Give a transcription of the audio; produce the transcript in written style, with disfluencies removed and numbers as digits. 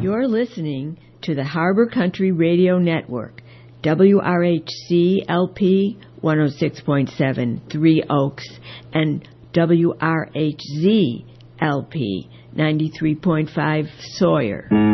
You're listening to the Harbor Country Radio Network, WRHC-LP 106.7 Three Oaks and WRHZ-LP 93.5 Sawyer.